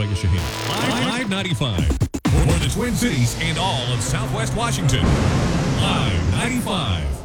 Vegas Shaheen. Live 95. For the Twin Cities and all of Southwest Washington. Live 95.